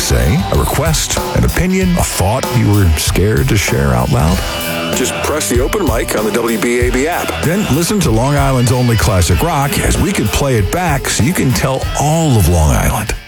say, a request, an opinion, a thought you were scared to share out loud? Just press the open mic on the WBAB app. Then listen to Long Island's only classic rock as we could play it back so you can tell all of Long Island